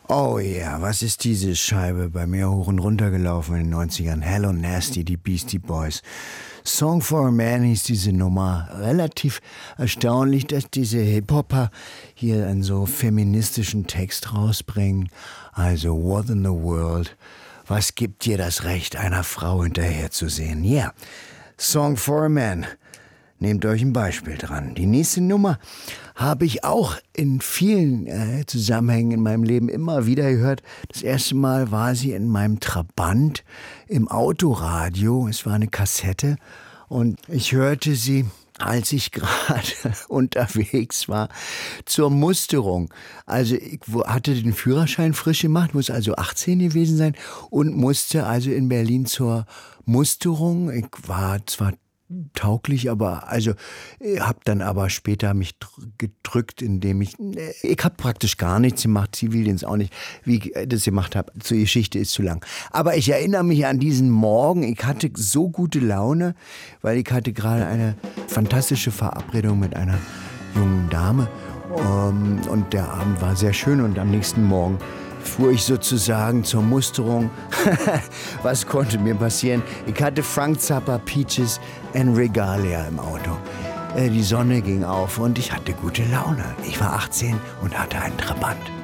Oh ja, was ist diese Scheibe bei mir hoch und runter gelaufen in den 90ern? Hello Nasty, die Beastie Boys. Song for a Man hieß diese Nummer. Relativ erstaunlich, dass diese Hip-Hopper hier einen so feministischen Text rausbringen. Also, what in the world? Was gibt dir das Recht, einer Frau hinterherzusehen? Ja, yeah. Song for a Man. Nehmt euch ein Beispiel dran. Die nächste Nummer habe ich auch in vielen Zusammenhängen in meinem Leben immer wieder gehört. Das erste Mal war sie in meinem Trabant im Autoradio. Es war eine Kassette und ich hörte sie, als ich gerade unterwegs war zur Musterung. Also ich hatte den Führerschein frisch gemacht, muss also 18 gewesen sein und musste also in Berlin zur Musterung. Ich war zwar tauglich, aber also habe dann aber später mich gedrückt, indem ich habe praktisch gar nichts gemacht, Zivildienst auch nicht, wie ich das gemacht habe. Die Geschichte ist zu lang. Aber ich erinnere mich an diesen Morgen, ich hatte so gute Laune, weil ich hatte gerade eine fantastische Verabredung mit einer jungen Dame und der Abend war sehr schön und am nächsten Morgen fuhr ich sozusagen zur Musterung. Was konnte mir passieren? Ich hatte Frank Zappa, Peaches and Regalia im Auto. Die Sonne ging auf und ich hatte gute Laune. Ich war 18 und hatte einen Trabant.